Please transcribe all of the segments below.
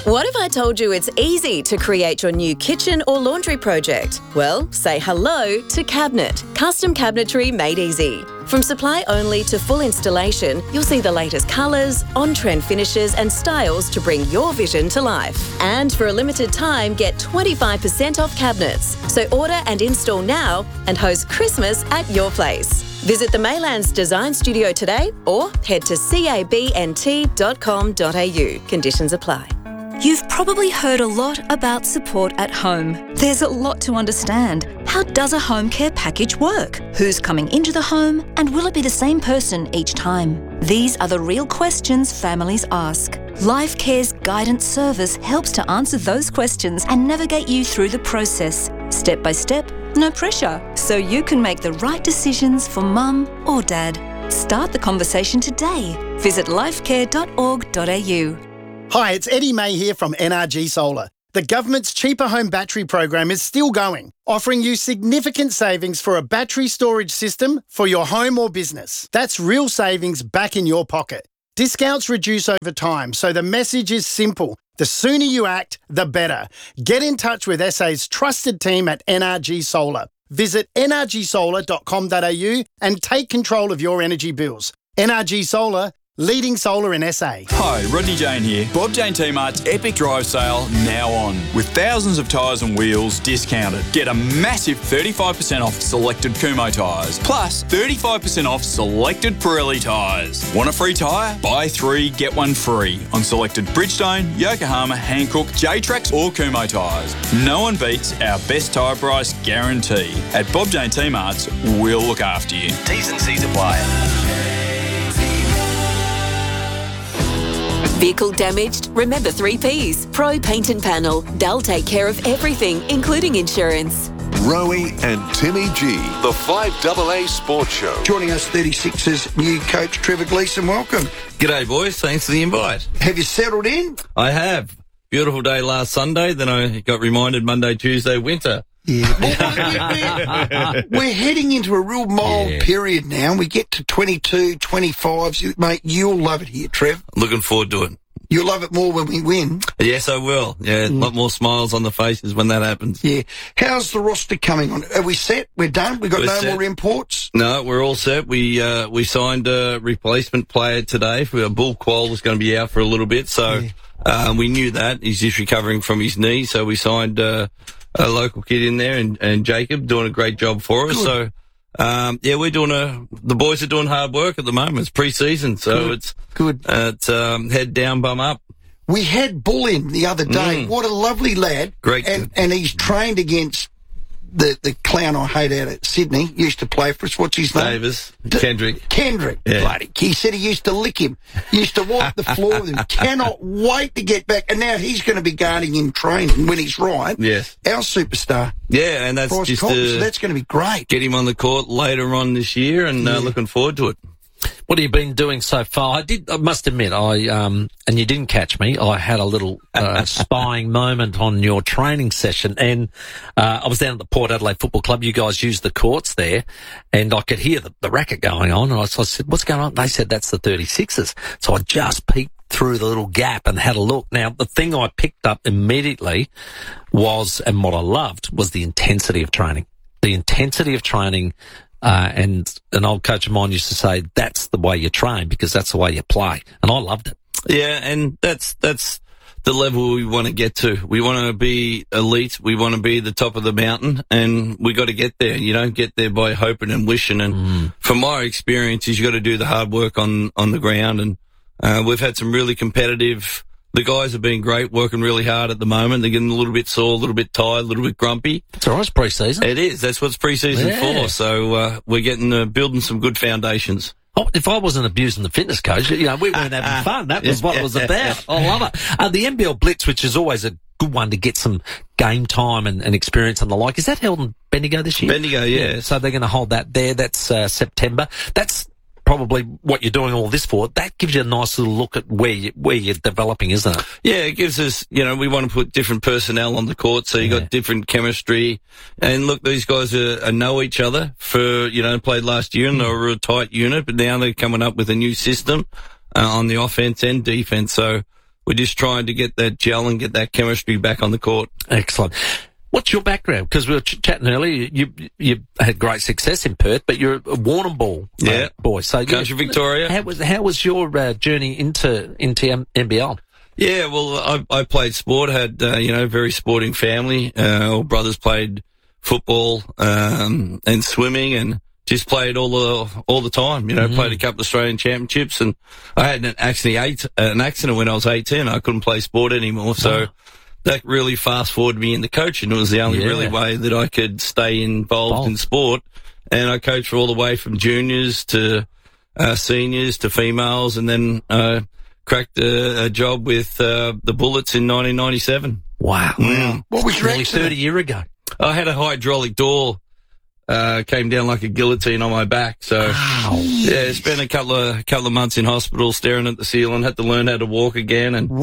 What if I told you it's easy to create your new kitchen or laundry project? Well, say hello to Cabinet. Custom cabinetry made easy. From supply only to full installation, you'll see the latest colours, on-trend finishes and styles to bring your vision to life. And for a limited time, get 25% off cabinets. So order and install now and host Christmas at your place. Visit the Maylands Design Studio today or head to cabnt.com.au. Conditions apply. You've probably heard a lot about support at home. There's a lot to understand. How does a home care package work? Who's coming into the home? And will it be the same person each time? These are the real questions families ask. Life Care's guidance service helps to answer those questions and navigate you through the process. Step by step, no pressure. So you can make the right decisions for mum or dad. Start the conversation today. Visit lifecare.org.au. Hi, it's Eddie May here from NRG Solar. The government's Cheaper Home Battery program is still going, offering you significant savings for a battery storage system for your home or business. That's real savings back in your pocket. Discounts reduce over time, so the message is simple. The sooner you act, the better. Get in touch with SA's trusted team at NRG Solar. Visit nrgsolar.com.au and take control of your energy bills. NRG Solar, leading solar in SA. Hi, Rodney Jane here. Bob Jane T-Mart's Epic Drive Sale now on. With thousands of tyres and wheels discounted. Get a massive 35% off selected Kumho tyres. Plus 35% off selected Pirelli tyres. Want a free tyre? Buy 3, get 1 free on selected Bridgestone, Yokohama, Hankook, J-Trax or Kumho tyres. No one beats our best tyre price guarantee. At Bob Jane T-Mart's, we'll look after you. T's and C's apply. Vehicle damaged? Remember 3 Ps. Pro Paint and Panel. They'll take care of everything, including insurance. Rowie and Timmy G, the 5AA Sports Show. Joining us, 36's new coach, Trevor Gleeson. Welcome. G'day, boys. Thanks for the invite. Have you settled in? I have. Beautiful day last Sunday. Then I got reminded Monday, Tuesday, winter. Yeah. We're heading into a real mild period now. We get to 22, 25s. Mate, you'll love it here, Trev. Looking forward to it. You'll love it more when we win. Yes, I will. Yeah, a lot more smiles on the faces when that happens. Yeah. How's the roster coming on? Are we set? We're done? We've got no more imports? No, we're all set. We signed a replacement player today. Bull Quoll was going to be out for a little bit, so we knew that. He's just recovering from his knee, so we signed a local kid in there, and Jacob doing a great job for us. Good. So, we're doing the boys are doing hard work at the moment. It's pre-season, so it's good. It's head down, bum up. We had Bull in the other day. What a lovely lad. Great. And he's trained against the clown I hate out at Sydney. Used to play for us. What's his name? Davis. Kendrick. Yeah. Bloody. He said he used to lick him. Used to wipe the floor with him. Cannot wait to get back. And now he's going to be guarding him training when he's right. Yes. Our superstar. Yeah, and that's Bryce just Cox, so that's going to be great. Get him on the court later on this year, and looking forward to it. What have you been doing so far? I must admit, and you didn't catch me, I had a little spying moment on your training session, and I was down at the Port Adelaide Football Club. You guys used the courts there, and I could hear the racket going on, and I said, what's going on? They said, that's the 36ers. So I just peeked through the little gap and had a look. Now, the thing I picked up immediately was, and what I loved, was the intensity of training. The intensity of training. And an old coach of mine used to say, that's the way you train because that's the way you play. And I loved it. Yeah, and that's the level we want to get to. We want to be elite. We want to be the top of the mountain, and we got to get there. You don't get there by hoping and wishing. And from my experience, you got to do the hard work on the ground. And we've had some really competitive. The guys have been great, working really hard at the moment. They're getting a little bit sore, a little bit tired, a little bit grumpy. It's all right, it's pre-season. It is. That's what it's pre-season for. So we're getting building some good foundations. Oh, if I wasn't abusing the fitness coach, we weren't having fun. That was what it was about. I love it. The NBL Blitz, which is always a good one to get some game time and experience and the like, is that held in Bendigo this year? Bendigo, yeah. So they're going to hold that there. That's September. That's probably what you're doing all this for. That gives you a nice little look at where you're developing, isn't it? Yeah, it gives us, we want to put different personnel on the court, so you got different chemistry. And look, these guys know each other for, played last year and they were a tight unit, but now they're coming up with a new system on the offense and defense. So we're just trying to get that gel and get that chemistry back on the court. Excellent. What's your background? Because we were chatting earlier, you had great success in Perth, but you're a Warrnambool boy. So Country Victoria. How was your journey into NBL? Yeah, well, I played sport, had, very sporting family. All brothers played football, and swimming, and just played all the time, played a couple of Australian championships, and I had an accident when I was 18. I couldn't play sport anymore. So that really fast forwarded me into coaching. It was the only really way that I could stay involved in sport. And I coached all the way from juniors to, seniors to females, and then, cracked a job with the Bullets in 1997. Wow. What was your nearly accident? 30 years ago? I had a hydraulic door, came down like a guillotine on my back. So, spent a couple of months in hospital staring at the ceiling, had to learn how to walk again and,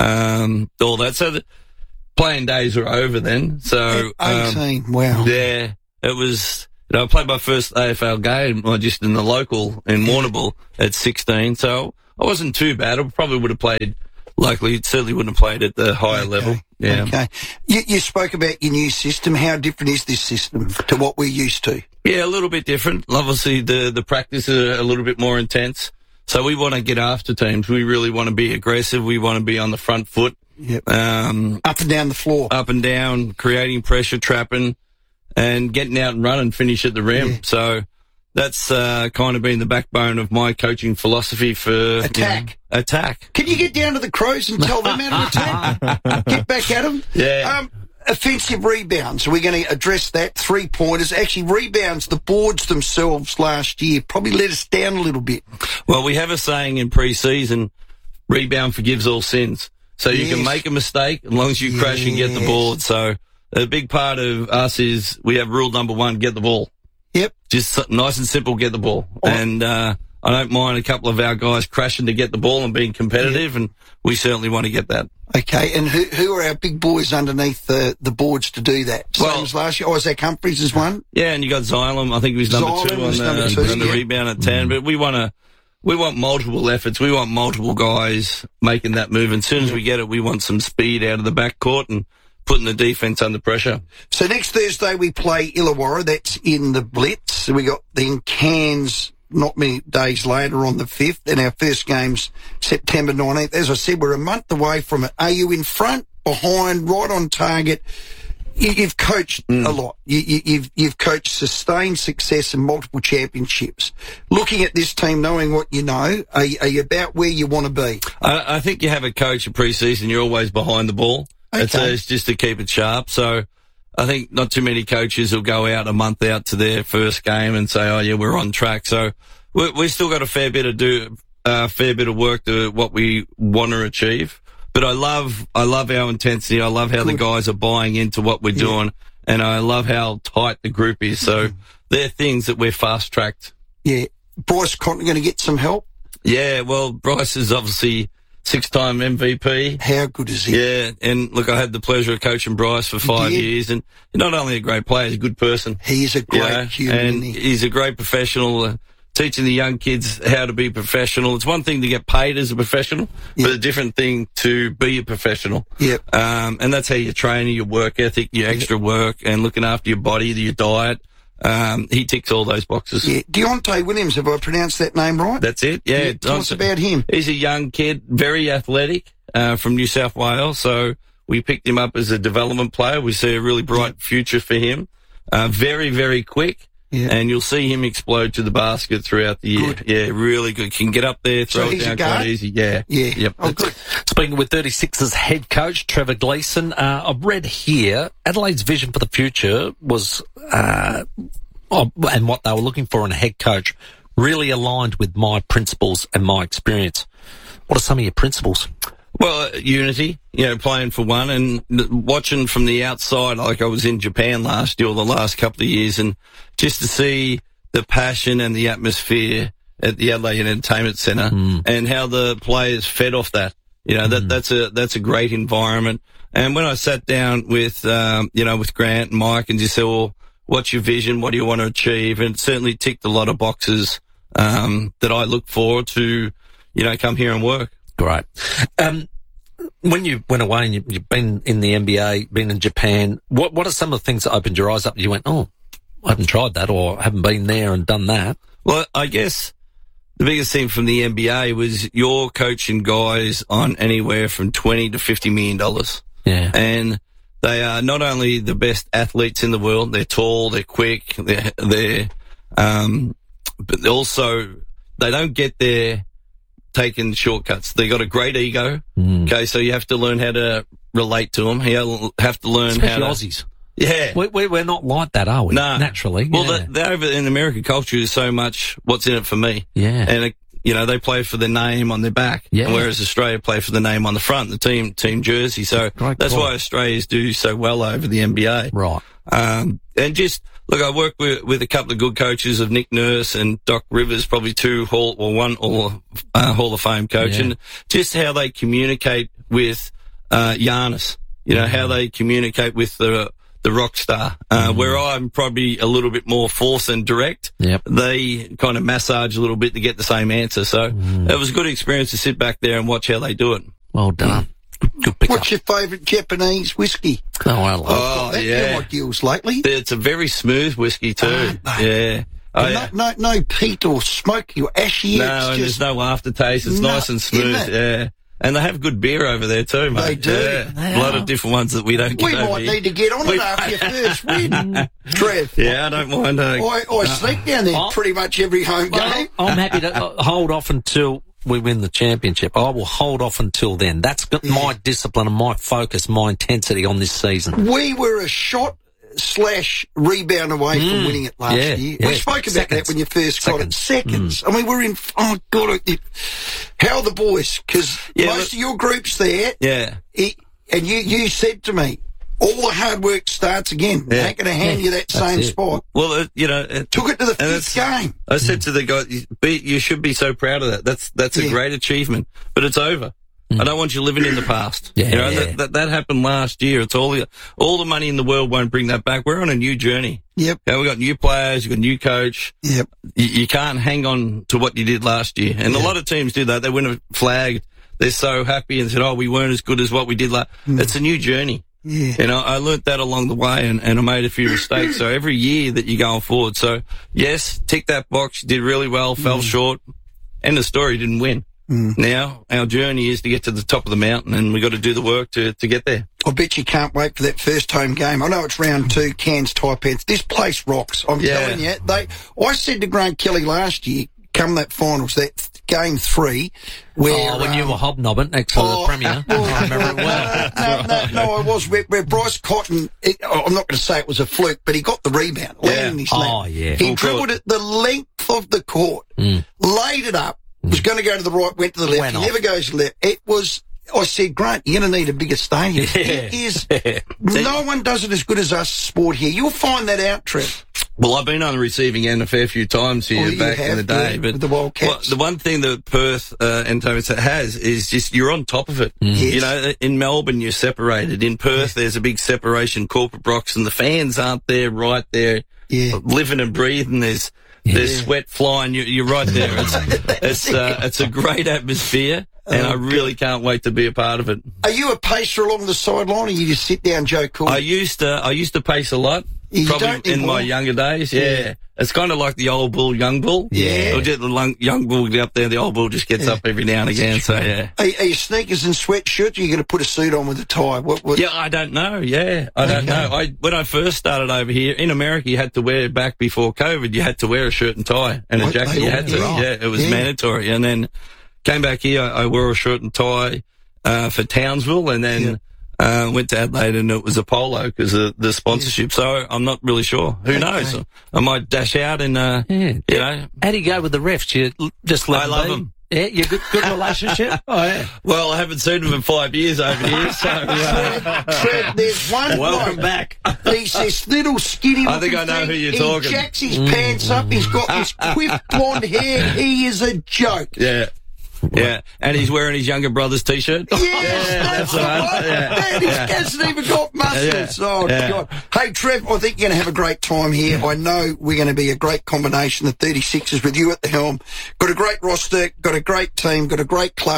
all that. So the playing days were over then. So, 18, wow. Yeah, it was, I played my first AFL game, just in the local in Warrnambool at 16. So, I wasn't too bad. I probably would have played, certainly wouldn't have played at the higher level. Yeah. Okay. You spoke about your new system. How different is this system to what we're used to? Yeah, a little bit different. Obviously, the practice is a little bit more intense. So we want to get after teams. We really want to be aggressive. We want to be on the front foot. Yep. Up and down the floor. Up and down, creating pressure, trapping, and getting out and running, finish at the rim. Yeah. So that's kind of been the backbone of my coaching philosophy for attack. Attack. Can you get down to the Crows and tell them how to attack? Get back at them? Yeah. Offensive rebounds. We're going to address that. 3-pointers. Actually, rebounds, the boards themselves last year probably let us down a little bit. Well, we have a saying in pre-season, rebound forgives all sins. So you can make a mistake as long as you crash and get the board. So a big part of us is we have rule number 1, get the ball. Yep. Just nice and simple, get the ball. And I don't mind a couple of our guys crashing to get the ball and being competitive, and we certainly want to get that. Okay, and who are our big boys underneath the boards to do that? Same as last year? Or Zach Humphries is one? Yeah, and you got Xylem. I think he was number 2 on the rebound at 10. But we want multiple efforts. We want multiple guys making that move. And as soon as we get it, we want some speed out of the backcourt and putting the defense under pressure. So next Thursday we play Illawarra. That's in the Blitz. So we got then Cairns not many days later on the 5th. And our first game's September 19th. As I said, we're a month away from it. Are you in front, behind, right on target? You've coached a lot. You've coached sustained success and multiple championships. Looking at this team, knowing what you know, are you about where you want to be? I think you have a coach in pre-season, you're always behind the ball. Okay. It's just to keep it sharp. So I think not too many coaches will go out a month out to their first game and say, oh yeah, we're on track. So we still got a fair bit of work to what we want to achieve. But I love our intensity. I love how the guys are buying into what we're doing, and I love how tight the group is. So they're things that we're fast tracked. Yeah. Bryce Cotton going to get some help? Yeah, well, Bryce is obviously 6-time MVP. How good is he? Yeah, and look, I had the pleasure of coaching Bryce for 5 years, and not only a great player, he's a good person. He's a great human. And he's a great professional, teaching the young kids how to be professional. It's one thing to get paid as a professional, but a different thing to be a professional. Yep. And that's how you train, your work ethic, your extra work, and looking after your body, your diet. He ticks all those boxes. Yeah. Deontay Williams, have I pronounced that name right? That's it. Yeah. Tell us about him. He's a young kid, very athletic, from New South Wales. So we picked him up as a development player. We see a really bright future for him. Very, very quick. Yeah. And you'll see him explode to the basket throughout the year. Good. Yeah, really good. Can get up there, throw it down quite easy. Yeah. Yeah. Yep. Oh, good. Speaking with 36's head coach, Trevor Gleeson, I've read here, Adelaide's vision for the future was, and what they were looking for in a head coach really aligned with my principles and my experience. What are some of your principles? Well, unity, playing for one, and watching from the outside, like I was in Japan last year or the last couple of years, and just to see the passion and the atmosphere at the Adelaide Entertainment Centre and how the players fed off that. That's a great environment. And when I sat down with, with Grant and Mike and just said, well, what's your vision? What do you want to achieve? And it certainly ticked a lot of boxes, that I look forward to, come here and work. Great. when you went away and you've been in the NBA, been in Japan, what are some of the things that opened your eyes up? You went, oh, I haven't tried that, or I haven't been there and done that. Well, I guess the biggest thing from the NBA was you're coaching guys on anywhere from $20 to $50 million. Yeah. And they are not only the best athletes in the world, they're tall, they're quick, but also they don't get there taking shortcuts. They got a great ego. Okay, so you have to learn how to relate to them. You have to learn especially how to... Aussies. Yeah. We're not like that, are we? No. Naturally. Well, yeah. they're over in American culture is so much what's in it for me. Yeah. And, they play for the name on their back. Yeah. Whereas Australia play for the name on the front, the team jersey. So that's why Australians do so well over the NBA. Right. And just, look, I work with a couple of good coaches of Nick Nurse and Doc Rivers, probably one Hall of Fame coach, and just how they communicate with Giannis, how they communicate with the rock star, where I'm probably a little bit more force and direct. Yep. They kind of massage a little bit to get the same answer. So it was a good experience to sit back there and watch how they do it. Well done. Good pick What's your favourite Japanese whiskey? Oh, I love Oh, That yeah. like yours lately. It's a very smooth whiskey too. Yeah. And no peat or smoky or ashy. No, it's and just, there's no aftertaste. It's nice and smooth. isn't it? Yeah. And they have good beer over there too, mate. They do. Yeah. A lot of different ones that we don't get We over might here. need to get on it after your first win, Trev. Yeah, I don't mind. I sneak down there pretty much every home Well, game. I'm happy to hold off until we win the championship. I will hold off until then. That's my discipline and my focus, my intensity on this season. We were a shot/rebound away from winning it last year. Yeah. We spoke about that when you first got it. Seconds. I mean, we're in, oh, God, how are the boys? Because most of your group's there. Yeah. And you said to me, all the hard work starts again. They ain't going to hand you that same spot. Well, Took it to the fifth game. I said to the guy, you should be so proud of that. That's a great achievement, but it's over. I don't want you living in the past. That happened last year. It's all the money in the world won't bring that back. We're on a new journey. Yep. Okay, we've got new players, you've got a new coach. Yep. You can't hang on to what you did last year. And a lot of teams do that. They win a flag. They're so happy and said, oh, we weren't as good as what we did last. It's a new journey. Yeah. I learnt that along the way and I made a few mistakes. So every year that you're going forward. So yes, tick that box. You did really well, fell short. End of story, didn't win. Now our journey is to get to the top of the mountain and we got to do the work to get there. I bet you can't wait for that first home game. I know it's round 2, Cairns Taipans. This place rocks. I'm telling you. I said to Grant Kelly last year, come that finals, that game 3, where when you were hobnobbing next to the Premier. I remember it well. No, I was where Bryce Cotton. I'm not going to say it was a fluke, but he got the rebound, landed in his lap. Oh, yeah. He dribbled it the length of the court, laid it up, was going to go to the right, went to the left. He never goes to the left. It was. I said, Grant, you're going to need a bigger stadium. It is. No one does it as good as us sport here. You'll find that out, Trev. Well, I've been on the receiving end a fair few times here back in the day. But the Wildcats. The one thing that Perth and Somerset has is just you're on top of it. Yes. In Melbourne, you're separated. In Perth, there's a big separation, corporate box, and the fans aren't there right there living and breathing. There's sweat flying. You're right there. It's a great atmosphere. And I really can't wait to be a part of it. Are you a pacer along the sideline, or you just sit down, Joe Cool? I used to pace a lot. Probably in my younger days, It's kind of like the old bull, young bull. Yeah. Or just the young bull get up there, the old bull just gets up every now and again, so Are you sneakers and sweatshirts, or are you going to put a suit on with a tie? What? Yeah, I don't know, I don't know. When I first started over here, in America, you had to wear, back before COVID, you had to wear a shirt and tie and a jacket. You had to, it was mandatory. And then came back here, I wore a shirt and tie for Townsville, and then went to Adelaide and it was a polo because of the sponsorship. So I'm not really sure. Who knows? I might dash out and, you know. How do you go with the refs? You just let I love them. Yeah, you good relationship? Oh, yeah. Well, I haven't seen them in 5 years over here, so. Trev, there's one welcome back. He's this little skinny I think I know who you're talking. He jacks his pants up. He's got this quiff blonde hair. He is a joke. Yeah. Yeah, and he's wearing his younger brother's T-shirt. Yes, that's right. Man, he hasn't even got muscles. Oh, God. Hey, Trev, I think you're going to have a great time here. I know we're going to be a great combination, the 36ers, with you at the helm. Got a great roster, got a great team, got a great club,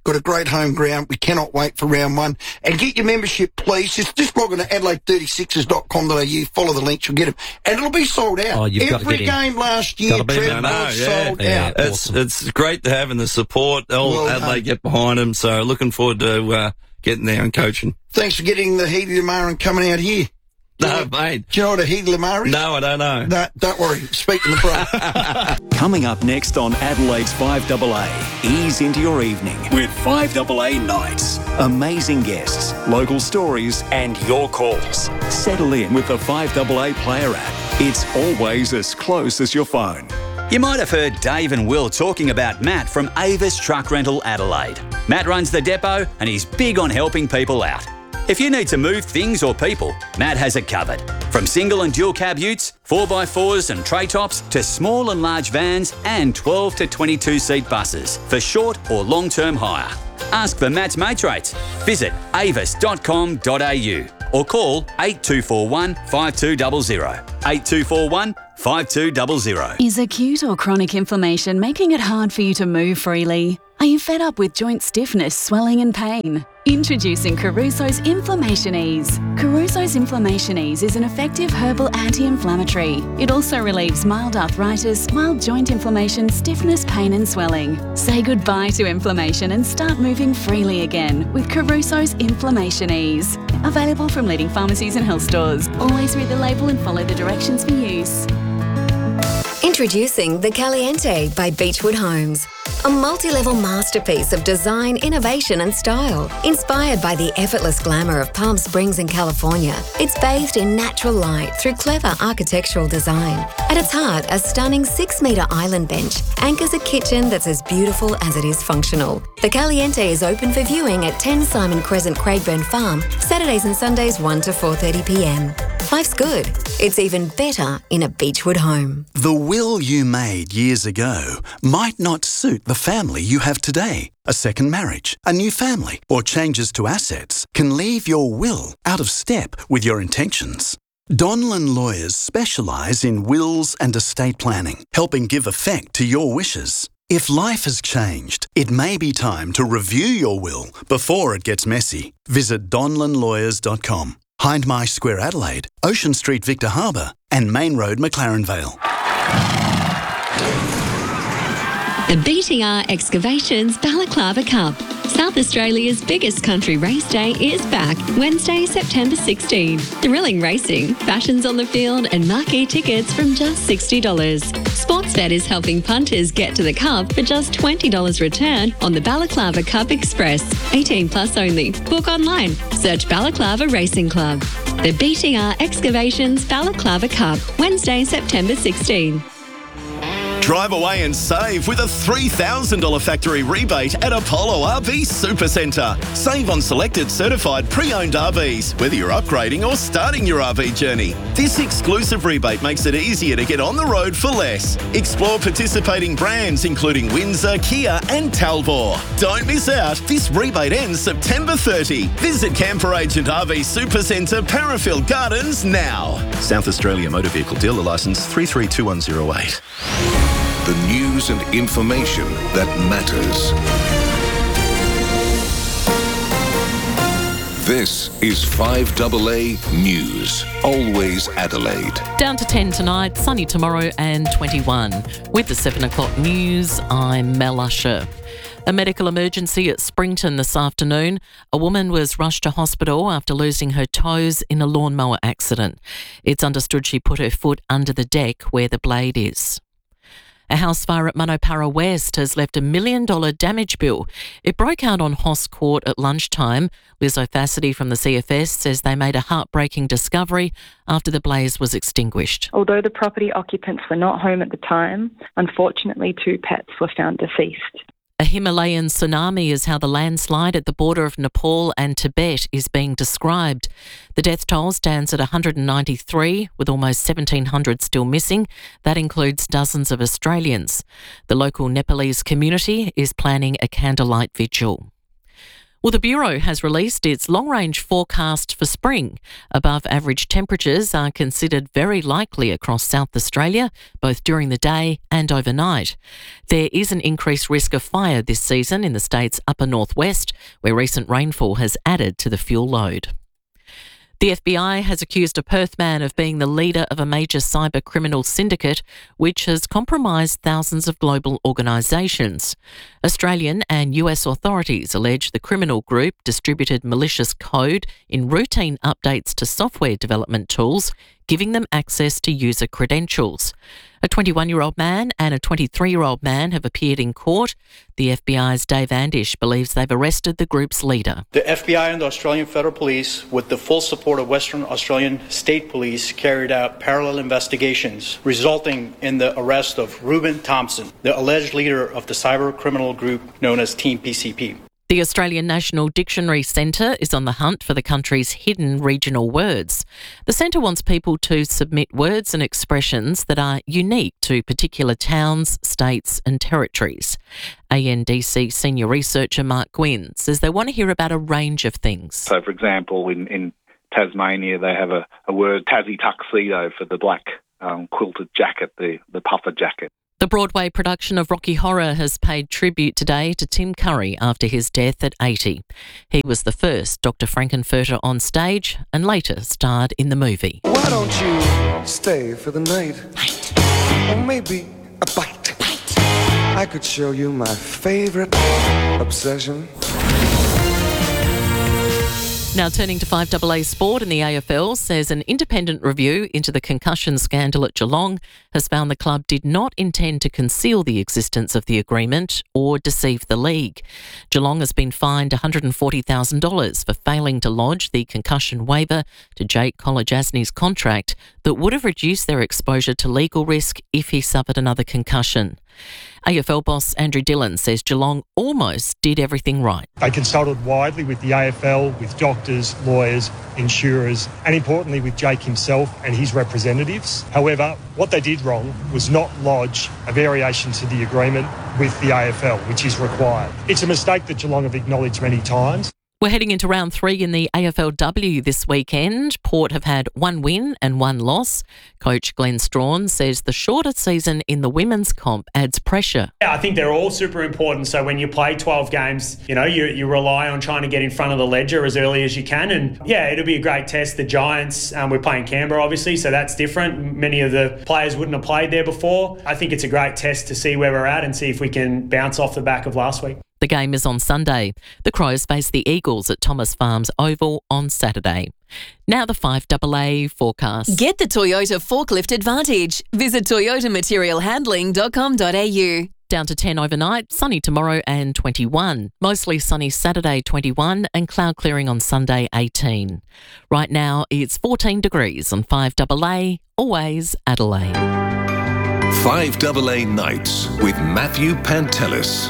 Got a great home ground. We cannot wait for round one. And get your membership, please. Just log on to Adelaide36ers.com.au. Follow the links. You'll get them. And it'll be sold out. Oh, you've got to Every get in. game last year, Trev, was sold out. It's great to having the support. All Adelaide get behind them. So looking forward to getting there and coaching. Thanks for getting the Healy Lamar and coming out here. No, mate. Do you know what a Healy Lamar is? No, I don't know. No, don't worry. Speak to the pro. Coming up next on Adelaide's 5AA, ease into your evening with 5AA Nights. Amazing guests, local stories and your calls. Settle in with the 5AA Player app. It's always as close as your phone. You might have heard Dave and Will talking about Matt from Avis Truck Rental Adelaide. Matt runs the depot and he's big on helping people out. If you need to move things or people, Matt has it covered. From single and dual cab utes, 4x4s and tray tops, to small and large vans and 12 to 22 seat buses for short or long-term hire. Ask for Matt's mates rates. Visit avis.com.au or call 8241 5200. 8241 5200. Is acute or chronic inflammation making it hard for you to move freely? Are you fed up with joint stiffness, swelling and pain? Introducing Caruso's Inflammation Ease. Caruso's Inflammation Ease is an effective herbal anti-inflammatory. It also relieves mild arthritis, mild joint inflammation, stiffness, pain and swelling. Say goodbye to inflammation and start moving freely again with Caruso's Inflammation Ease. Available from leading pharmacies and health stores. Always read the label and follow the directions for use. Introducing the Caliente by Beechwood Homes. A multi-level masterpiece of design, innovation and style. Inspired by the effortless glamour of Palm Springs in California, it's bathed in natural light through clever architectural design. At its heart, a stunning 6-metre island bench anchors a kitchen that's as beautiful as it is functional. The Caliente is open for viewing at 10 Simon Crescent, Craigburn Farm, Saturdays and Sundays 1 to 4:30pm. Life's good. It's even better in a Beechwood home. The will you made years ago might not suit the family you have today. A second marriage, a new family, or changes to assets can leave your will out of step with your intentions. Donlan Lawyers specialise in wills and estate planning, helping give effect to your wishes. If life has changed, it may be time to review your will before it gets messy. Visit donlanlawyers.com. Hindmarsh Square Adelaide, Ocean Street Victor Harbour and Main Road McLaren Vale. The BTR Excavations Balaclava Cup. South Australia's biggest country race day is back, Wednesday, September 16. Thrilling racing, fashions on the field and marquee tickets from just $60. Sportsbet is helping punters get to the Cup for just $20 return on the Balaclava Cup Express. 18 plus only. Book online. Search Balaclava Racing Club. The BTR Excavations Balaclava Cup, Wednesday, September 16. Drive away and save with a $3,000 factory rebate at Apollo RV Supercentre. Save on selected certified pre-owned RVs, whether you're upgrading or starting your RV journey. This exclusive rebate makes it easier to get on the road for less. Explore participating brands including Windsor, Kia and Talbot. Don't miss out. This rebate ends September 30. Visit Camper Agent RV Supercentre, Parafield Gardens now. South Australia Motor Vehicle Dealer Licence 332108. The news and information that matters. This is 5AA News. Always Adelaide. Down to 10 tonight, sunny tomorrow and 21. With the 7 o'clock news, I'm Mel Usher. A medical emergency at Springton this afternoon. A woman was rushed to hospital after losing her toes in a lawnmower accident. It's understood she put her foot under the deck where the blade is. A house fire at Manopara West has left $1 million damage bill. It broke out on Hoss Court at lunchtime. Liz O'Fassady from the CFS says they made a heartbreaking discovery after the blaze was extinguished. Although the property occupants were not home at the time, unfortunately 2 pets were found deceased. A Himalayan tsunami is how the landslide at the border of Nepal and Tibet is being described. The death toll stands at 193, with almost 1,700 still missing. That includes dozens of Australians. The local Nepalese community is planning a candlelight vigil. Well, the Bureau has released its long-range forecast for spring. Above average temperatures are considered very likely across South Australia, both during the day and overnight. There is an increased risk of fire this season in the state's upper northwest, where recent rainfall has added to the fuel load. The FBI has accused a Perth man of being the leader of a major cyber criminal syndicate which has compromised thousands of global organisations. Australian and US authorities allege the criminal group distributed malicious code in routine updates to software development tools, giving them access to user credentials. A 21-year-old man and a 23-year-old man have appeared in court. The FBI's Dave Andish believes they've arrested the group's leader. The FBI and the Australian Federal Police, with the full support of Western Australian State Police, carried out parallel investigations, resulting in the arrest of Reuben Thompson, the alleged leader of the cyber criminal group known as Team PCP. The Australian National Dictionary Centre is on the hunt for the country's hidden regional words. The centre wants people to submit words and expressions that are unique to particular towns, states and territories. ANDC senior researcher Mark Gwynn says they want to hear about a range of things. So, for example, in Tasmania, they have a word, Tassie tuxedo, for the black quilted jacket, the puffer jacket. The Broadway production of Rocky Horror has paid tribute today to Tim Curry after his death at 80. He was the first Dr. Frankenfurter on stage and later starred in the movie. Why don't you stay for the night? Or maybe a bite. I could show you my favourite obsession. Now turning to 5AA Sport, and the AFL says an independent review into the concussion scandal at Geelong has found the club did not intend to conceal the existence of the agreement or deceive the league. Geelong has been fined $140,000 for failing to lodge the concussion waiver to Jake Kolodjasny's contract that would have reduced their exposure to legal risk if he suffered another concussion. AFL boss Andrew Dillon says Geelong almost did everything right. They consulted widely with the AFL, with doctors, lawyers, insurers, and importantly with Jake himself and his representatives. However, what they did wrong was not lodge a variation to the agreement with the AFL, which is required. It's a mistake that Geelong have acknowledged many times. We're heading into round 3 in the AFLW this weekend. Port have had 1 win and 1 loss. Coach Glenn Strawn says the shorter season in the women's comp adds pressure. Yeah, I think they're all super important. So when you play 12 games, you rely on trying to get in front of the ledger as early as you can. And yeah, it'll be a great test. The Giants, we're playing Canberra obviously, so that's different. Many of the players wouldn't have played there before. I think it's a great test to see where we're at and see if we can bounce off the back of last week. The game is on Sunday. The Crows face the Eagles at Thomas Farms Oval on Saturday. Now the 5AA forecast. Get the Toyota Forklift Advantage. Visit toyotamaterialhandling.com.au. Down to 10 overnight, sunny tomorrow and 21. Mostly sunny Saturday 21 and cloud clearing on Sunday 18. Right now it's 14 degrees on 5AA, always Adelaide. 5AA Nights with Matthew Pantelis.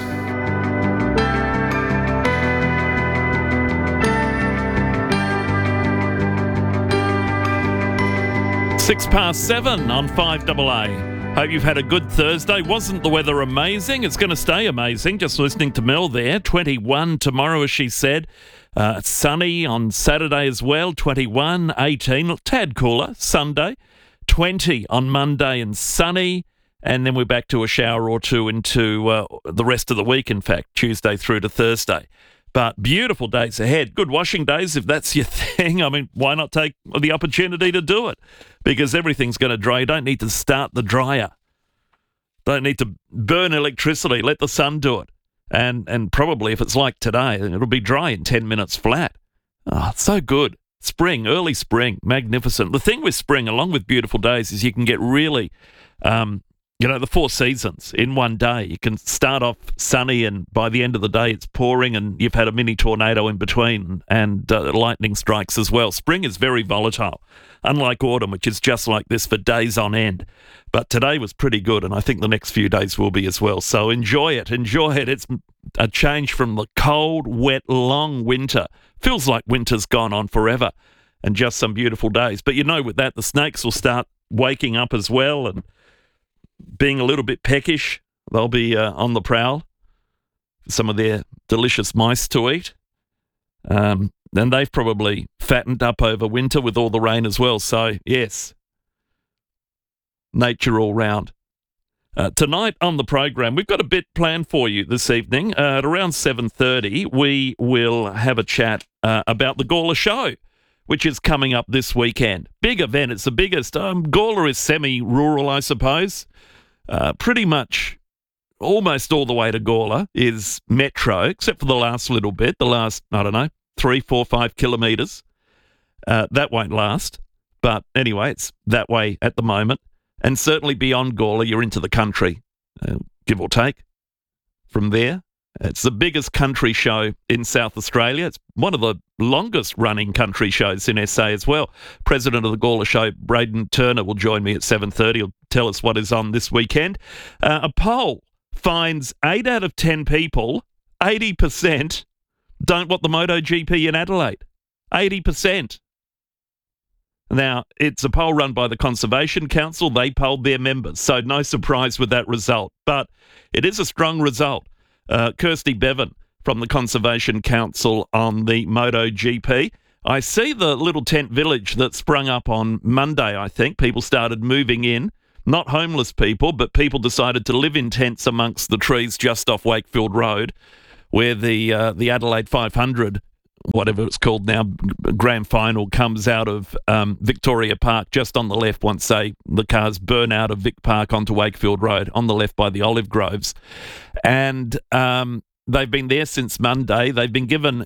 Six past 7 on 5AA. Hope you've had a good Thursday. Wasn't the weather amazing? It's going to stay amazing. Just listening to Mel there. 21 tomorrow, as she said. Sunny on Saturday as well. 21, 18, a tad cooler. Sunday. 20 on Monday and sunny. And then we're back to a shower or two into the rest of the week, in fact, Tuesday through to Thursday. But beautiful days ahead. Good washing days, if that's your thing. I mean, why not take the opportunity to do it? Because everything's going to dry. You don't need to start the dryer. Don't need to burn electricity. Let the sun do it. And probably if it's like today, it'll be dry in 10 minutes flat. Oh, it's so good. Spring, early spring, magnificent. The thing with spring, along with beautiful days, is you can get really... the 4 seasons in one day. You can start off sunny and by the end of the day it's pouring and you've had a mini tornado in between and lightning strikes as well. Spring is very volatile, unlike autumn, which is just like this for days on end. But today was pretty good and I think the next few days will be as well. So enjoy it. It's a change from the cold, wet, long winter. Feels like winter's gone on forever and just some beautiful days. But with that, the snakes will start waking up as well and being a little bit peckish. They'll be on the prowl for some of their delicious mice to eat. And they've probably fattened up over winter with all the rain as well. So, yes, nature all round. Tonight on the program, we've got a bit planned for you this evening. At around 7:30, we will have a chat about the Gawler Show, which is coming up this weekend. Big event. It's the biggest. Gawler is semi-rural, I suppose. Pretty much almost all the way to Gawler is metro, except for the last little bit, the last, 3, 4, 5 kilometres. That won't last. But anyway, it's that way at the moment. And certainly beyond Gawler, you're into the country, give or take. From there, it's the biggest country show in South Australia. It's one of the longest running country shows in SA as well. President of the Gawler Show, Braden Turner, will join me at 7:30. He'll tell us what is on this weekend. A poll finds 8 out of 10 people, 80%, don't want the MotoGP in Adelaide. 80%. Now, it's a poll run by the Conservation Council. They polled their members, so no surprise with that result. But it is a strong result. Kirsty Bevan from the Conservation Council on the MotoGP. I see the little tent village that sprung up on Monday, I think. People started moving in. Not homeless people, but people decided to live in tents amongst the trees just off Wakefield Road, where the Adelaide 500, whatever it's called now, grand final comes out of Victoria Park, just on the left once the cars burn out of Vic Park onto Wakefield Road, on the left by the olive groves. And they've been there since Monday. They've been given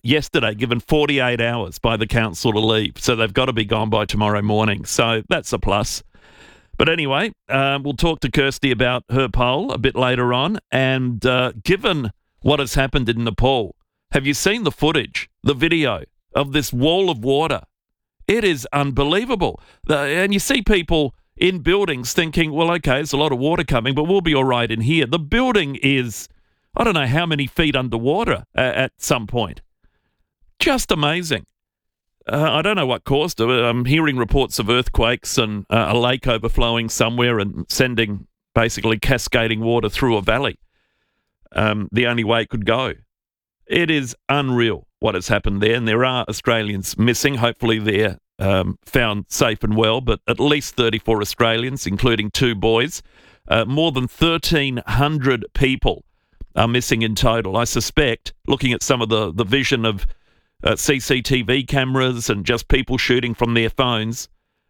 48 hours by the council to leave. So they've got to be gone by tomorrow morning. So that's a plus. But anyway, we'll talk to Kirsty about her poll a bit later on. And given what has happened in Nepal, have you seen the footage, the video of this wall of water? It is unbelievable. And you see people in buildings thinking, well, okay, there's a lot of water coming, but we'll be all right in here. The building is, I don't know how many feet underwater at some point. Just amazing. I don't know what caused it. I'm hearing reports of earthquakes and a lake overflowing somewhere and sending basically cascading water through a valley. The only way it could go. It is unreal what has happened there, and there are Australians missing. Hopefully they're found safe and well, but at least 34 Australians, including 2 boys. More than 1,300 people are missing in total. I suspect, looking at some of the vision of CCTV cameras and just people shooting from their phones,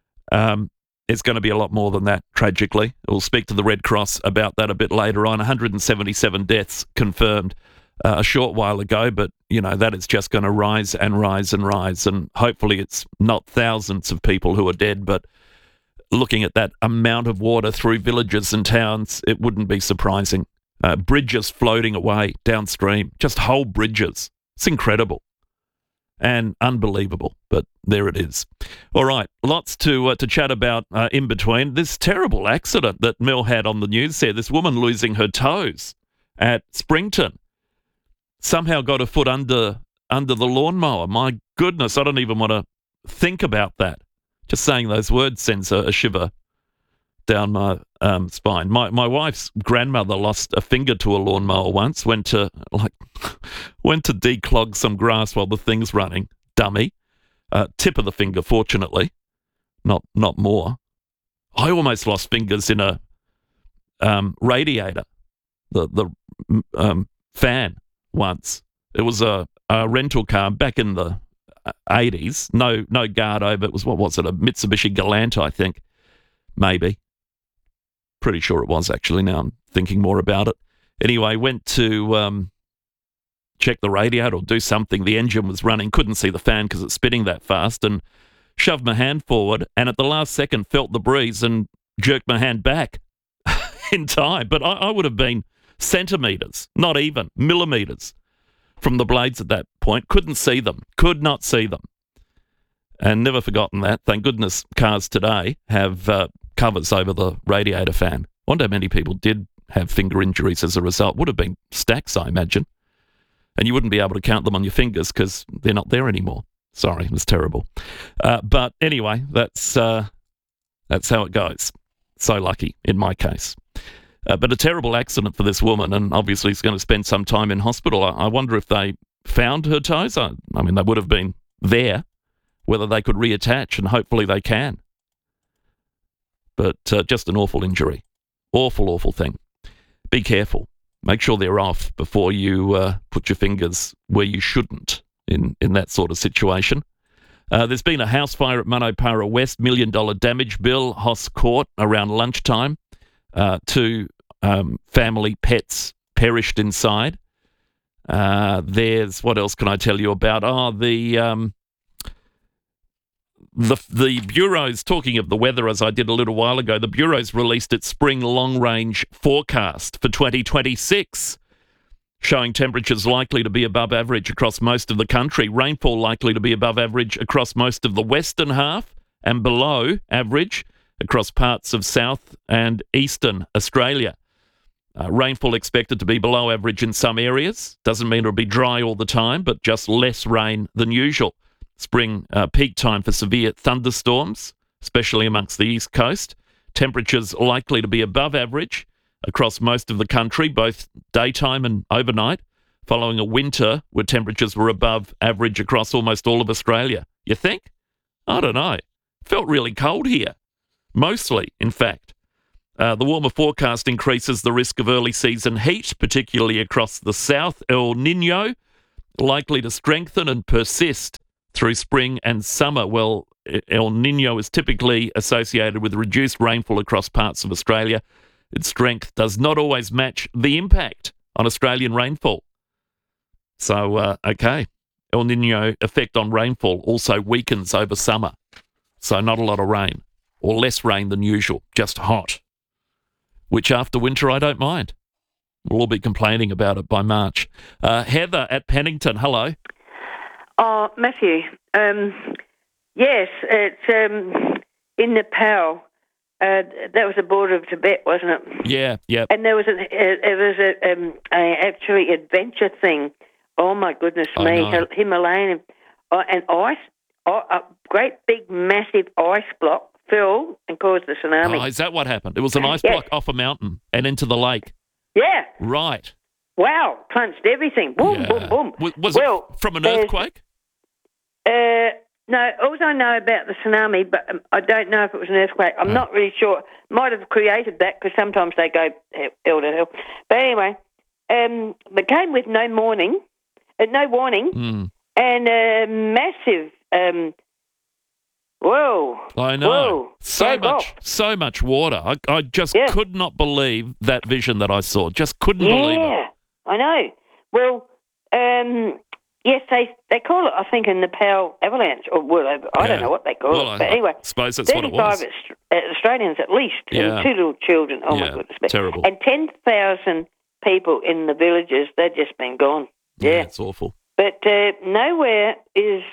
it's going to be a lot more than that, tragically. We'll speak to the Red Cross about that a bit later on. 177 deaths confirmed a short while ago, but, that is just going to rise and rise and rise. And hopefully it's not thousands of people who are dead, but looking at that amount of water through villages and towns, it wouldn't be surprising. Bridges floating away downstream, just whole bridges. It's incredible and unbelievable, but there it is. All right, lots to chat about in between. This terrible accident that Mel had on the news there, this woman losing her toes at Springton. Somehow got her foot under the lawnmower. My goodness, I don't even want to think about that. Just saying those words sends a shiver down my spine. My wife's grandmother lost a finger to a lawnmower once. Went to declog some grass while the thing's running. Dummy. Tip of the finger, fortunately, not more. I almost lost fingers in a radiator, the fan. Once. It was a rental car back in the 80s. No guard over. It was, what was it, a Mitsubishi Galant, I think. Maybe. Pretty sure it was, actually, now I'm thinking more about it. Anyway, went to check the radiator or do something. The engine was running. Couldn't see the fan because it's spinning that fast, and shoved my hand forward, and at the last second felt the breeze and jerked my hand back in time. But I would have been centimetres, not even millimetres from the blades at that point. Couldn't see them, could not see them. And never forgotten that. Thank goodness cars today have covers over the radiator fan. Wonder how many people did have finger injuries as a result. Would have been stacks, I imagine. And you wouldn't be able to count them on your fingers because they're not there anymore. Sorry, it was terrible. But anyway, that's how it goes. So lucky in my case. But a terrible accident for this woman, and obviously is going to spend some time in hospital. I wonder if they found her toes? I mean, they would have been there. Whether they could reattach, and hopefully they can. But just an awful injury. Awful thing. Be careful. Make sure they're off before you put your fingers where you shouldn't in that sort of situation. There's been a house fire at Manopara West, $1 million damage bill, Hoss Court, around lunchtime. 2 family pets perished inside. There's, what else can I tell you about? The Bureau's, talking of the weather as I did a little while ago, the Bureau's released its spring long-range forecast for 2026, showing temperatures likely to be above average across most of the country, rainfall likely to be above average across most of the western half and below average across parts of South and Eastern Australia. Rainfall expected to be below average in some areas. Doesn't mean it'll be dry all the time, but just less rain than usual. Spring peak time for severe thunderstorms, especially amongst the east coast. Temperatures likely to be above average across most of the country, both daytime and overnight, following a winter where temperatures were above average across almost all of Australia. You think? I don't know. Felt really cold here. Mostly, in fact. The warmer forecast increases the risk of early season heat, particularly across the south. El Niño likely to strengthen and persist through spring and summer. Well, El Niño is typically associated with reduced rainfall across parts of Australia. Its strength does not always match the impact on Australian rainfall. So, okay, El Niño effect on rainfall also weakens over summer. So not a lot of rain, or less rain than usual, just hot. Which after winter I don't mind. We'll all be complaining about it by March. Heather at Pennington, hello. Oh, Matthew, yes, it's in Nepal. That was the border of Tibet, wasn't it? Yeah. And there was a actually adventure thing. Oh my goodness me, Himalayan and ice, a great big massive ice block fell and caused the tsunami. Oh, is that what happened? It was an ice block off a mountain and into the lake. Yeah. Right. Wow, punched everything. Boom, boom, boom. Was it from an earthquake? No, all I know about the tsunami, but I don't know if it was an earthquake. I'm not really sure. Might have created that because sometimes they go hell to hell. But anyway, they came with no warning, and a massive. Whoa! I know. Whoa, so much water. I just could not believe that vision that I saw. Just couldn't believe it. Yeah, I know. Well, yes, they call it, I think, a Nepal avalanche, or I don't know what they call it. But anyway, I suppose that's what it was. 35 Australians at least, and 2 little children. Oh, my goodness. Terrible. And 10,000 people in the villages, they've just been gone. Yeah. It's awful. But nowhere is...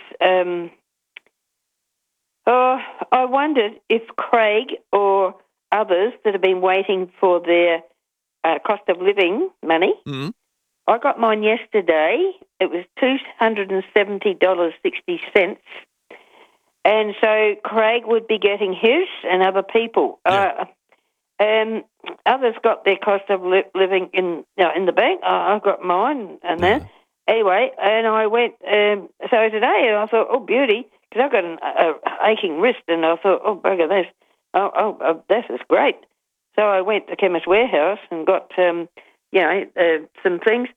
I wondered if Craig or others that have been waiting for their cost of living money... Mm. I got mine yesterday. It was $270.60. And so Craig would be getting his and other people. Yeah. Others got their cost of living in the bank. I got mine and that. Anyway, and I went, so today I thought, oh, beauty, because I've got an aching wrist, and I thought, oh, bugger this. This is great. So I went to Chemist Warehouse and got... some things.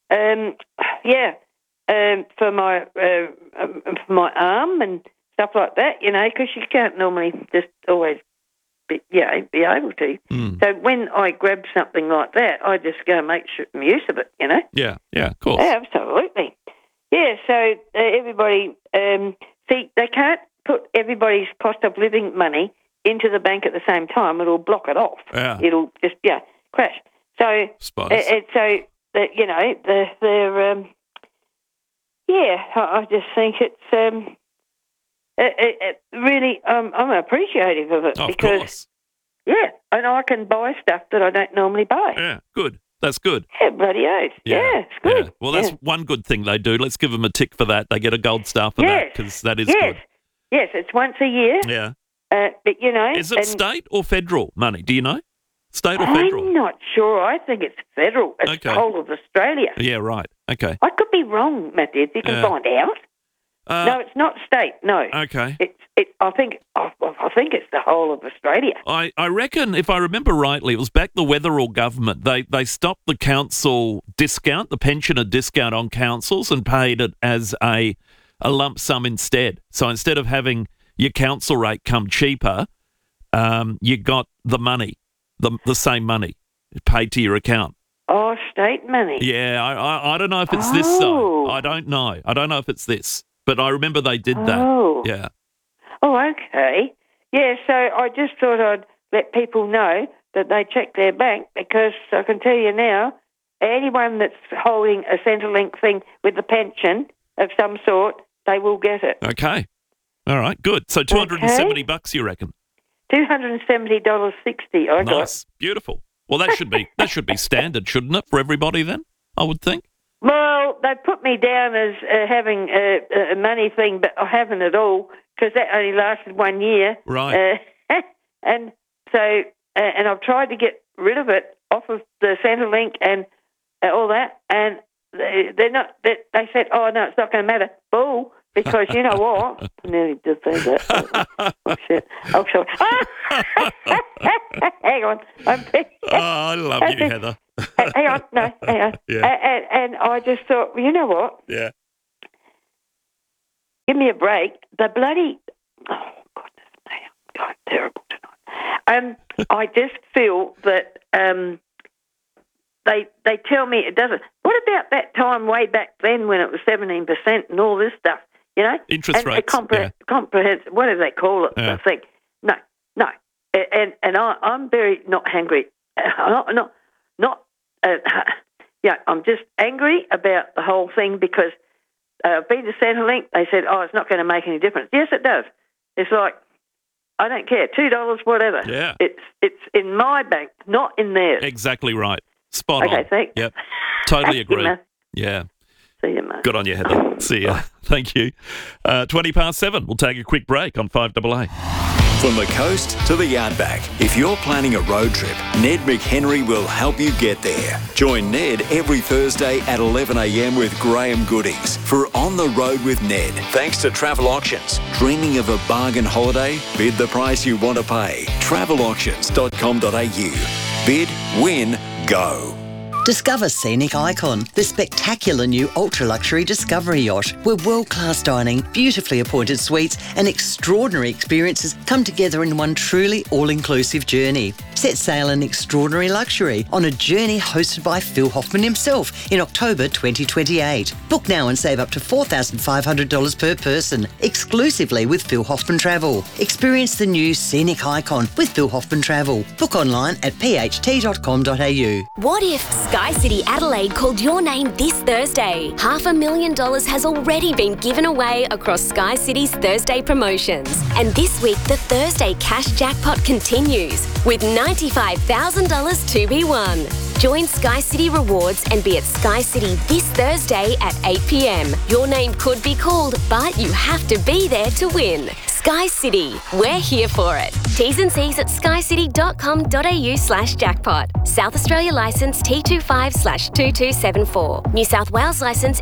For my arm and stuff like that, because you can't normally just always be able to. Mm. So when I grab something like that, I just go make use of it, Yeah, of course. Absolutely. Yeah, so everybody, see, they can't put everybody's cost of living money into the bank at the same time. It'll block it off. Yeah. It'll just, crash. So, I just think it's really, I'm appreciative of it because, and I can buy stuff that I don't normally buy. Yeah, good. That's good. Yeah, bloody oath. Yeah, it's good. Yeah. Well, that's one good thing they do. Let's give them a tick for that. They get a gold star for that because that is good. Yes, it's once a year. Yeah. But, Is it state or federal money? Do you know? State or federal? I'm not sure. I think it's federal. It's the whole of Australia. Yeah, right. Okay. I could be wrong, Matthew. You can find out. No, it's not state. No. Okay. I think it's the whole of Australia. I reckon, if I remember rightly, it was back the Weatherall government. They stopped the council discount, the pensioner discount on councils, and paid it as a lump sum instead. So instead of having your council rate come cheaper, you got the money, the same money paid to your account. Oh, state money. Yeah, I don't know if it's this side. I don't know. I don't know if it's this. But I remember they did that. Oh. Yeah. Oh, okay. Yeah, so I just thought I'd let people know that they check their bank, because I can tell you now, anyone that's holding a Centrelink thing with a pension of some sort, they will get it. Okay. All right, good. So $270 you reckon? $270.60 I got. Nice. Beautiful. Well, that should be standard, shouldn't it, for everybody then, I would think? Well, they put me down as having a money thing, but I haven't at all, because that only lasted 1 year. Right. And so, and I've tried to get rid of it off of the Centrelink and all that, and they're not. They said, "Oh no, it's not going to matter." Bull, because you know what? I nearly did say that. Oh shit! Oh sorry. Hang on. I love you, Heather. Hang on, no, hang on. Yeah. And I just thought, well, you know what? Yeah. Give me a break. The bloody, oh goodness me, I'm terrible tonight. I just feel that they tell me it doesn't. What about that time way back then when it was 17% and all this stuff? You know, interest rates. Comprehensive. What do they call it? Yeah. I think no. And I'm very not hangry. I'm just angry about the whole thing, because I've been to Centrelink. They said, "Oh, it's not going to make any difference." Yes, it does. It's like, I don't care, $2, whatever. Yeah. It's in my bank, not in theirs. Exactly right. Spot on. Okay, thanks. Yep. Totally Thank you, agree. Matt. Yeah. See you, mate. Good on you, Heather. See ya. Thank you. 7:20. We'll take a quick break on 5AA. From the coast to the outback, if you're planning a road trip, Ned McHenry will help you get there. Join Ned every Thursday at 11 a.m. with Graham Goodings for On the Road with Ned. Thanks to Travel Auctions. Dreaming of a bargain holiday? Bid the price you want to pay. Travelauctions.com.au. Bid, win, go. Discover Scenic Icon, the spectacular new ultra-luxury Discovery yacht, where world-class dining, beautifully appointed suites and extraordinary experiences come together in one truly all-inclusive journey. Set sail in extraordinary luxury on a journey hosted by Phil Hoffman himself in October 2028. Book now and save up to $4,500 per person, exclusively with Phil Hoffman Travel. Experience the new Scenic Icon with Phil Hoffman Travel. Book online at pht.com.au. What if Sky City Adelaide called your name this Thursday? $500,000 has already been given away across Sky City's Thursday promotions. And this week, the Thursday cash jackpot continues with $95,000 to be won. Join Sky City Rewards and be at Sky City this Thursday at 8 p.m. Your name could be called, but you have to be there to win. Sky City, we're here for it. T's and C's at skycity.com.au/jackpot. South Australia licence T25/2274. New South Wales licence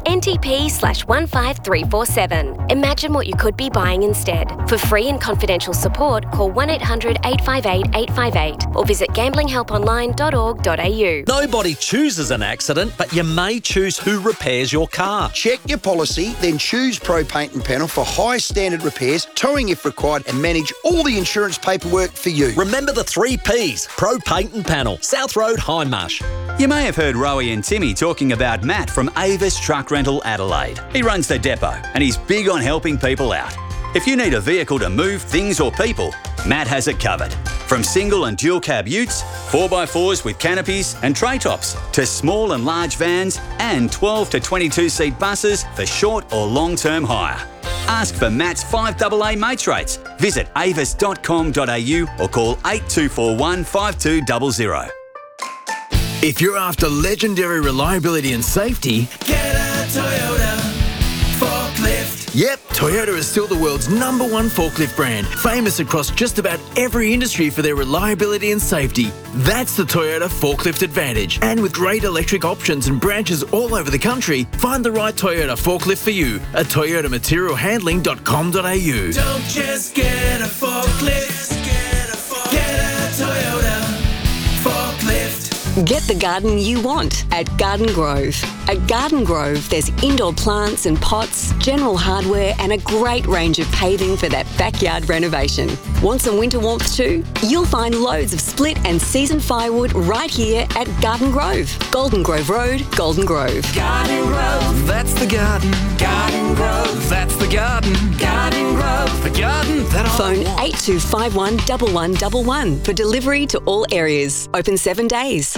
NTP/15347. Imagine what you could be buying instead. For free and confidential support, call 1-800-858-858 or visit gamblinghelponline.org.au. Nobody chooses an accident, but you may choose who repairs your car. Check your policy, then choose Pro Paint and Panel for high standard repairs, towing if required, and manage all the insurance paperwork for you. Remember the 3 Ps, Pro Paint and Panel, South Road, Hindmarsh. You may have heard Rowie and Timmy talking about Matt from Avis Truck Rental Adelaide. He runs the depot and he's big on helping people out. If you need a vehicle to move things or people, Matt has it covered. From single and dual cab utes, 4x4s with canopies and tray tops, to small and large vans and 12 to 22 seat buses for short or long-term hire. Ask for Matt's 5AA mates rates. Visit avis.com.au or call 8241 5200. If you're after legendary reliability and safety, get a Toyota forklift. Yep, Toyota is still the world's #1 forklift brand, famous across just about every industry for their reliability and safety. That's the Toyota Forklift Advantage. And with great electric options and branches all over the country, find the right Toyota forklift for you at toyotamaterialhandling.com.au. Don't just get a forklift, get a Toyota forklift. Get the garden you want at Garden Grove. At Garden Grove, there's indoor plants and pots, general hardware, and a great range of paving for that backyard renovation. Want some winter warmth too? You'll find loads of split and season firewood right here at Garden Grove. Golden Grove Road, Golden Grove. Garden Grove, that's the garden. Garden Grove, that's the garden. Garden Grove, the garden that I Phone want. 8251 1111 for delivery to all areas. Open 7 days.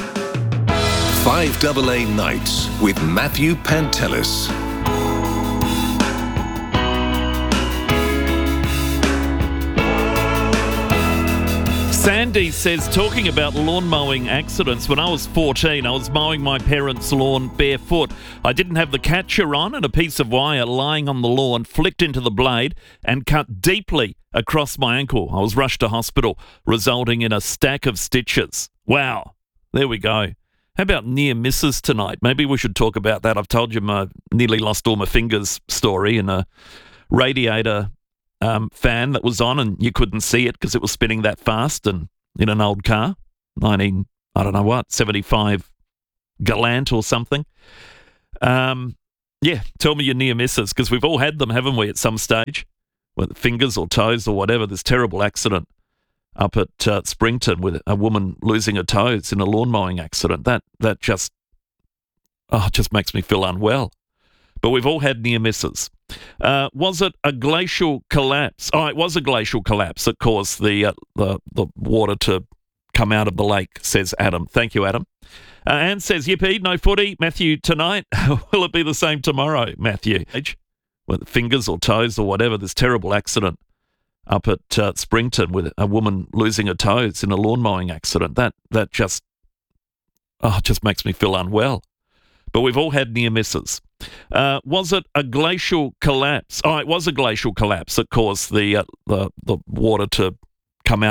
5AA Nights with Matthew Pantelis. Sandy says, talking about lawn mowing accidents, when I was 14, I was mowing my parents' lawn barefoot. I didn't have the catcher on, and a piece of wire lying on the lawn flicked into the blade and cut deeply across my ankle. I was rushed to hospital, resulting in a stack of stitches. Wow. There we go. How about near misses tonight? Maybe we should talk about that. I've told you my nearly lost all my fingers story in a radiator fan that was on and you couldn't see it because it was spinning that fast, and in an old car, 75 Galant or something. Yeah, tell me your near misses, because we've all had them, haven't we, at some stage? With fingers or toes or whatever. This terrible accident up at Springton with a woman losing her toes in a lawn mowing accident. That just makes me feel unwell. But we've all had near misses. Was it a glacial collapse? Oh, it was a glacial collapse that caused the water to come out of the lake, says Adam. Thank you, Adam. Anne says, yippee, no footy. Matthew, tonight. Will it be the same tomorrow, Matthew? With fingers or toes or whatever, this terrible accident up at Springton with a woman losing her toes in a lawn mowing accident. That just makes me feel unwell. But we've all had near misses. Was it a glacial collapse? Oh, it was a glacial collapse that caused the water to